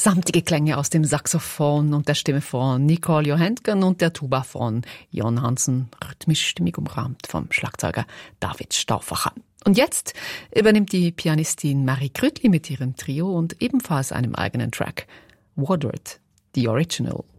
samtige Klänge aus dem Saxophon und der Stimme von Nicole Johansen und der Tuba von Jon Hansen, rhythmisch stimmig umrahmt vom Schlagzeuger David Stauffacher. Und jetzt übernimmt die Pianistin Marie Krütli mit ihrem Trio und ebenfalls einem eigenen Track, Woodward, the Original.